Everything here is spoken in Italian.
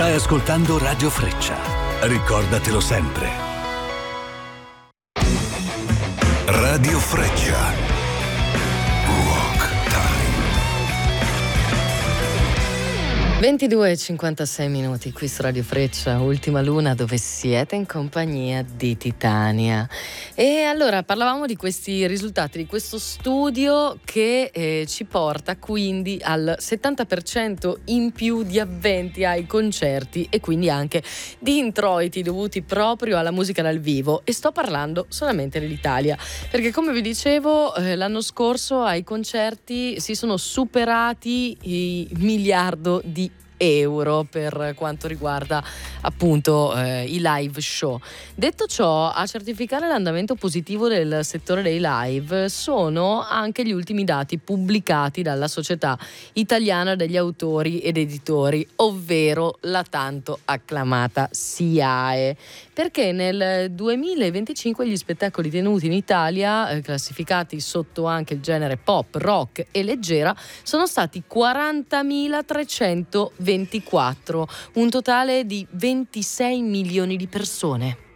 Stai ascoltando Radio Freccia. Ricordatelo sempre. Radio Freccia. Rock Time. 22:56 qui su Radio Freccia, Ultima Luna, dove siete in compagnia di Titania. E allora parlavamo di questi risultati, di questo studio che ci porta quindi al 70% in più di avventi ai concerti e quindi anche di introiti dovuti proprio alla musica dal vivo. E sto parlando solamente dell'Italia, perché come vi dicevo l'anno scorso ai concerti si sono superati i miliardo di euro per quanto riguarda appunto i live show. Detto ciò, a certificare l'andamento positivo del settore dei live sono anche gli ultimi dati pubblicati dalla Società Italiana degli Autori ed Editori, ovvero la tanto acclamata SIAE, perché nel 2025 gli spettacoli tenuti in Italia, classificati sotto anche il genere pop, rock e leggera, sono stati 40.324, un totale di 26 milioni di persone.